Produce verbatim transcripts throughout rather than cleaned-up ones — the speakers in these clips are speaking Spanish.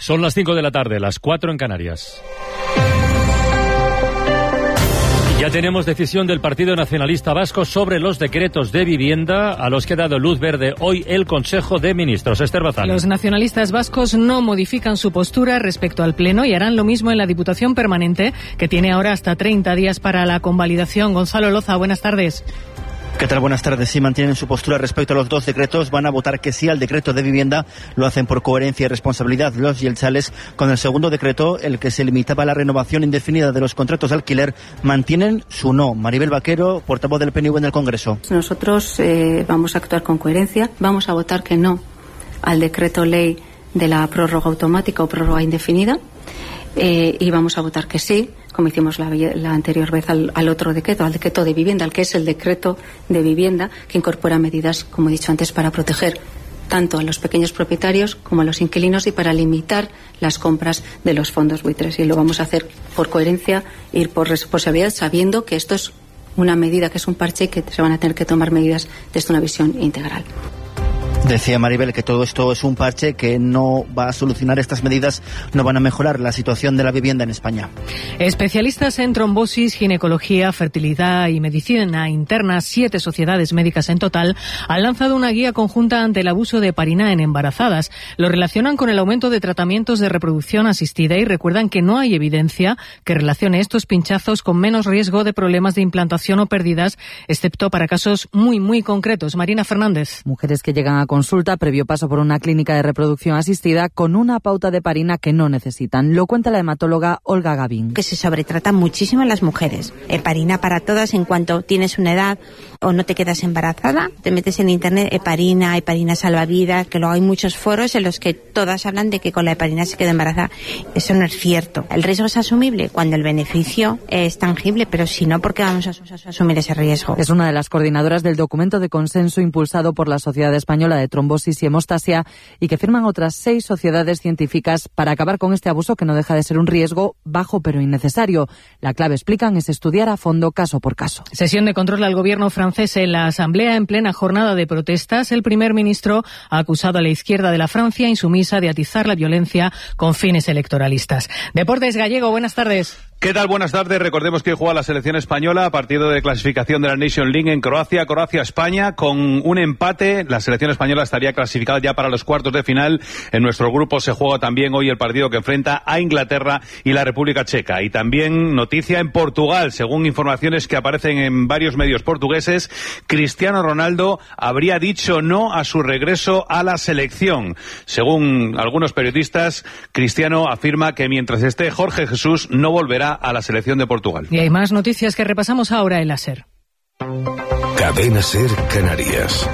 Son las cinco de la tarde, las cuatro en Canarias. Ya tenemos decisión del Partido Nacionalista Vasco sobre los decretos de vivienda a los que ha dado luz verde hoy el Consejo de Ministros. Esther Bazán. Los nacionalistas vascos no modifican su postura respecto al Pleno y harán lo mismo en la Diputación Permanente, que tiene ahora hasta treinta días para la convalidación. Gonzalo Loza, buenas tardes. ¿Qué tal? Buenas tardes. Sí, mantienen su postura respecto a los dos decretos. Van a votar que sí al decreto de vivienda. Lo hacen por coherencia y responsabilidad los yeltsales. Con el segundo decreto, el que se limitaba a la renovación indefinida de los contratos de alquiler, mantienen su no. Maribel Vaquero, portavoz del P N V en el Congreso. Nosotros eh, vamos a actuar con coherencia. Vamos a votar que no al decreto ley de la prórroga automática o prórroga indefinida. Eh, y vamos a votar que sí, como hicimos la, la anterior vez al, al otro decreto, al decreto de vivienda, al que es el decreto de vivienda, que incorpora medidas, como he dicho antes, para proteger tanto a los pequeños propietarios como a los inquilinos y para limitar las compras de los fondos buitres. Y lo vamos a hacer por coherencia, ir por responsabilidad, sabiendo que esto es una medida, que es un parche y que se van a tener que tomar medidas desde una visión integral. Decía Maribel que todo esto es un parche que no va a solucionar estas medidas, no van a mejorar la situación de la vivienda en España. Especialistas en trombosis, ginecología, fertilidad y medicina interna, siete sociedades médicas en total, han lanzado una guía conjunta ante el abuso de heparina en embarazadas. Lo relacionan con el aumento de tratamientos de reproducción asistida y recuerdan que no hay evidencia que relacione estos pinchazos con menos riesgo de problemas de implantación o pérdidas, excepto para casos muy, muy concretos. Marina Fernández. Mujeres que llegan a consulta previo paso por una clínica de reproducción asistida con una pauta de heparina que no necesitan. Lo cuenta la hematóloga Olga Gavín. Que se sobretrata muchísimo en las mujeres. Heparina para todas en cuanto tienes una edad o no te quedas embarazada. Te metes en internet heparina, heparina salvavidas, que luego hay muchos foros en los que todas hablan de que con la heparina se queda embarazada. Eso no es cierto. El riesgo es asumible cuando el beneficio es tangible, pero si no, ¿por qué vamos a asumir ese riesgo? Es una de las coordinadoras del documento de consenso impulsado por la Sociedad Española de Trombosis y Hemostasia y que firman otras seis sociedades científicas para acabar con este abuso que no deja de ser un riesgo bajo pero innecesario. La clave, explican, es estudiar a fondo caso por caso. Sesión de control al gobierno francés en la Asamblea en plena jornada de protestas. El primer ministro ha acusado a la izquierda de la Francia insumisa de atizar la violencia con fines electoralistas. Deportes Gallego, buenas tardes. ¿Qué tal? Buenas tardes. Recordemos que hoy juega la selección española, partido de clasificación de la Nation League en Croacia, Croacia-España, con un empate. La selección española estaría clasificada ya para los cuartos de final. En nuestro grupo se juega también hoy el partido que enfrenta a Inglaterra y la República Checa. Y también noticia en Portugal, según informaciones que aparecen en varios medios portugueses, Cristiano Ronaldo habría dicho no a su regreso a la selección. Según algunos periodistas, Cristiano afirma que mientras esté Jorge Jesús no volverá a la selección de Portugal. Y hay más noticias que repasamos ahora en la SER. Cadena SER Canarias.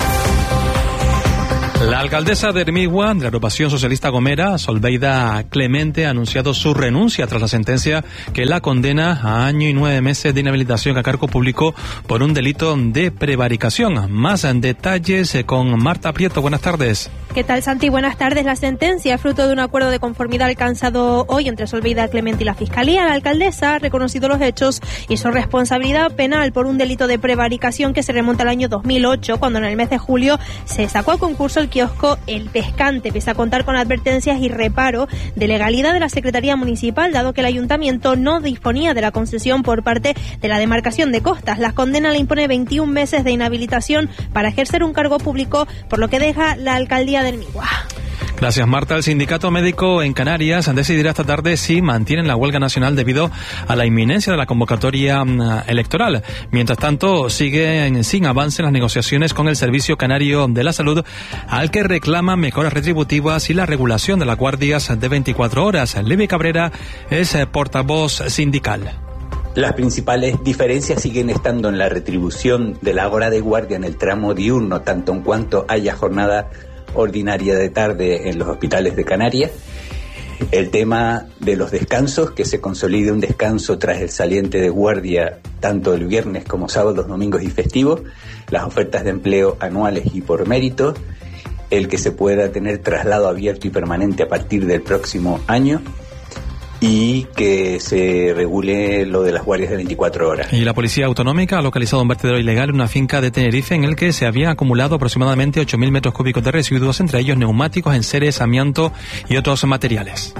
La alcaldesa de Hermigua, de la agrupación socialista Gomera, Solveida Clemente, ha anunciado su renuncia tras la sentencia que la condena a año y nueve meses de inhabilitación a cargo público por un delito de prevaricación. Más detalles con Marta Prieto. Buenas tardes. ¿Qué tal, Santi? Buenas tardes. La sentencia, fruto de un acuerdo de conformidad alcanzado hoy entre Solveida Clemente y la Fiscalía. La alcaldesa ha reconocido los hechos y su responsabilidad penal por un delito de prevaricación que se remonta al año dos mil ocho, cuando en el mes de julio se sacó a concurso el kiosco El Pescante, pese a contar con advertencias y reparo de legalidad de la Secretaría Municipal, dado que el Ayuntamiento no disponía de la concesión por parte de la demarcación de costas. La condena le impone veintiún meses de inhabilitación para ejercer un cargo público, por lo que deja la alcaldía de Hermigua. Gracias, Marta. El sindicato médico en Canarias decidirá esta tarde si mantienen la huelga nacional debido a la inminencia de la convocatoria electoral. Mientras tanto, siguen sin avance las negociaciones con el Servicio Canario de la Salud, al que reclama mejoras retributivas y la regulación de las guardias de veinticuatro horas. Levi Cabrera es portavoz sindical. Las principales diferencias siguen estando en la retribución de la hora de guardia en el tramo diurno, tanto en cuanto haya jornada ordinaria de tarde en los hospitales de Canarias. El tema de los descansos, que se consolide un descanso tras el saliente de guardia tanto el viernes como sábados, domingos y festivos. Las ofertas de empleo anuales y por mérito. El que se pueda tener traslado abierto y permanente a partir del próximo año. y que se regule lo de las guardias de veinticuatro horas. Y la Policía Autonómica ha localizado un vertedero ilegal en una finca de Tenerife en el que se había acumulado aproximadamente ocho mil metros cúbicos de residuos, entre ellos neumáticos, enseres, amianto y otros materiales.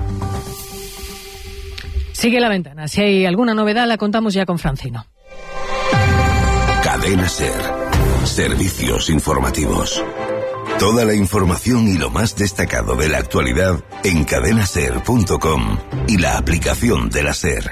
Sigue La Ventana. Si hay alguna novedad la contamos ya con Francino. Cadena SER. Servicios informativos. Toda la información y lo más destacado de la actualidad en cadena ser punto com y la aplicación de la SER.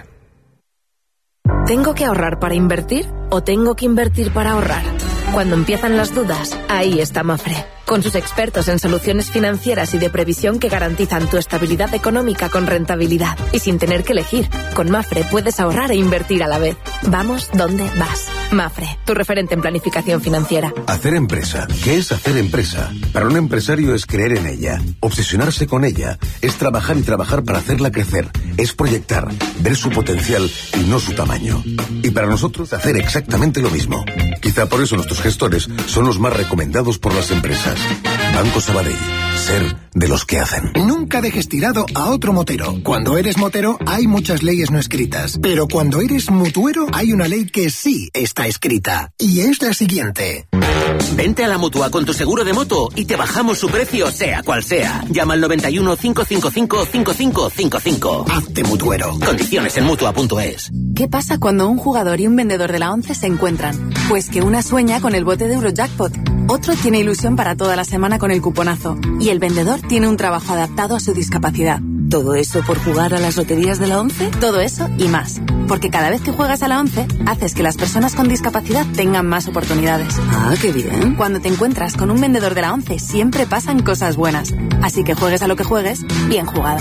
¿Tengo que ahorrar para invertir o tengo que invertir para ahorrar? Cuando empiezan las dudas, ahí está Mafre, con sus expertos en soluciones financieras y de previsión que garantizan tu estabilidad económica con rentabilidad. Y sin tener que elegir, con Mafre puedes ahorrar e invertir a la vez. Vamos donde vas. Mafre, tu referente en planificación financiera. Hacer empresa. ¿Qué es hacer empresa? Para un empresario es creer en ella, obsesionarse con ella, es trabajar y trabajar para hacerla crecer, es proyectar, ver su potencial y no su tamaño. Y para nosotros hacer exactamente lo mismo. Quizá por eso nuestros gestores son los más recomendados por las empresas. Banco Sabadell. Ser de los que hacen. Nunca dejes tirado a otro motero. Cuando eres motero hay muchas leyes no escritas, pero cuando eres mutuero hay una ley que sí está escrita, y es la siguiente. Vente a la Mutua con tu seguro de moto y te bajamos su precio sea cual sea. Llama al noventa y uno, cinco cinco cinco, cinco cinco cinco cinco. Hazte mutuero. Condiciones en mutua punto es. ¿Qué pasa cuando un jugador y un vendedor de la ONCE se encuentran? Pues que una sueña con el bote de Eurojackpot, otro tiene ilusión para toda la semana con el cuponazo y el vendedor tiene un trabajo adaptado a su discapacidad. ¿Todo eso por jugar a las loterías de la ONCE? Todo eso y más. Porque cada vez que juegas a la ONCE, haces que las personas con discapacidad tengan más oportunidades. Ah, qué bien. Cuando te encuentras con un vendedor de la ONCE, siempre pasan cosas buenas. Así que juegues a lo que juegues, bien jugado.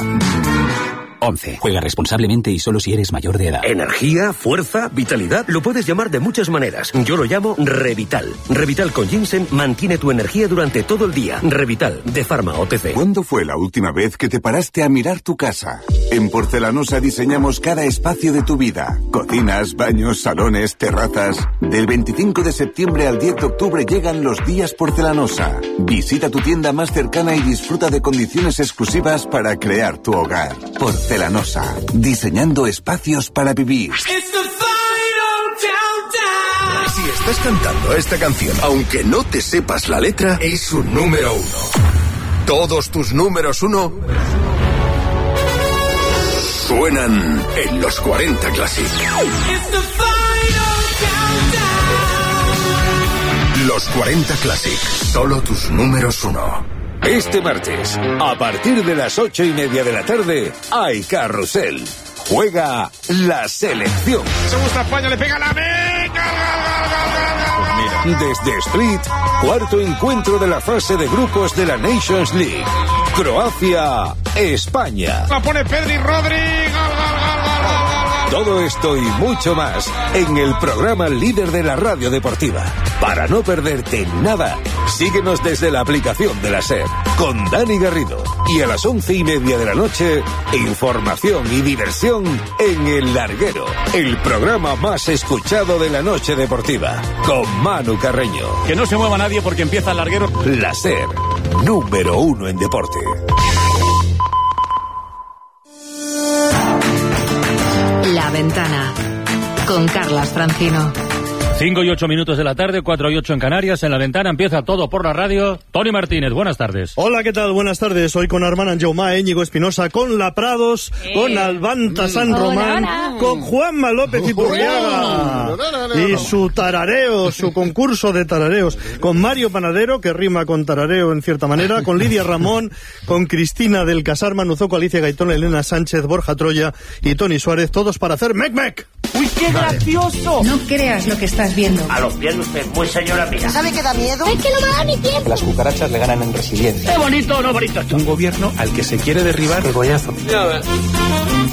ONCE. Juega responsablemente y solo si eres mayor de edad. Energía, fuerza, vitalidad, lo puedes llamar de muchas maneras. Yo lo llamo Revital. Revital con ginseng mantiene tu energía durante todo el día. Revital, de Pharma O T C. ¿Cuándo fue la última vez que te paraste a mirar tu casa? En Porcelanosa diseñamos cada espacio de tu vida. Cocinas, baños, salones, terrazas. Del veinticinco de septiembre al diez de octubre llegan los días Porcelanosa. Visita tu tienda más cercana y disfruta de condiciones exclusivas para crear tu hogar. Porcelanosa. Diseñando espacios para vivir. Si estás cantando esta canción, aunque no te sepas la letra, es un número uno. Todos tus números uno suenan en los cuarenta Classic. Los cuarenta Classic, solo tus números uno. Este martes, a partir de las ocho y media de la tarde, hay carrusel. Juega la selección. Se gusta España, le pega la meca. Desde Split, cuarto encuentro de la fase de grupos de la Nations League. Croacia, España. La pone Pedri, Rodri. Todo esto y mucho más en el programa líder de la radio deportiva. Para no perderte nada, síguenos desde la aplicación de la SER con Dani Garrido. Y a las once y media de la noche, información y diversión en El Larguero, el programa más escuchado de la noche deportiva, con Manu Carreño. Que no se mueva nadie porque empieza El Larguero. La SER, número uno en deporte. La Ventana, con Carlas Francino. Cinco y ocho minutos de la tarde, cuatro y ocho en Canarias. En La Ventana empieza todo por la radio. Toni Martínez, buenas tardes. Hola, ¿qué tal? Buenas tardes. Hoy con Armand Jaumá, Íñigo Espinosa, con La Prados, eh. con Albanta San hola, Román, hola. con Juanma López Iturriaga y su tarareo, su concurso de tarareos, con Mario Panadero, que rima con tarareo en cierta manera, con Lidia Ramón, con Cristina del Casar, Manuzoco, Alicia Gaitón, Elena Sánchez, Borja Troya y Tony Suárez, todos para hacer Mec Mec. ¡Uy, qué gracioso! No creas lo que estás viendo. A los pies usted, muy señora mía. ¿Sabe qué da miedo? Es que no me da ni tiempo. Las cucarachas le ganan en resiliencia. ¡Qué bonito, no bonito! Un gobierno al que se quiere derribar el coñazo. Ya ves.